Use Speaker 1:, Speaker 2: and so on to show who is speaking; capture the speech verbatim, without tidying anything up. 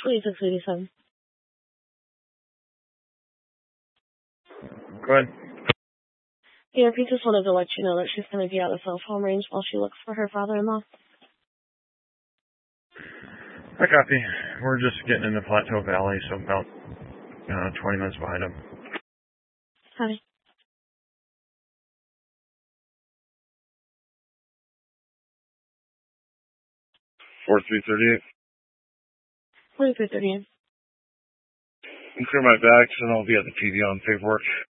Speaker 1: twenty-six eighty-seven.
Speaker 2: Go ahead.
Speaker 1: Yeah, we just wanted to let you know that she's going to be out of cell phone range while she looks for her father-in-law.
Speaker 2: I copy. We're just getting into Plateau Valley, so about uh, twenty minutes behind him.
Speaker 1: Hi.
Speaker 2: forty-three thirty-eight.
Speaker 1: forty-three thirty-eight.
Speaker 2: You clear my bags and I'll be at the P V on paperwork.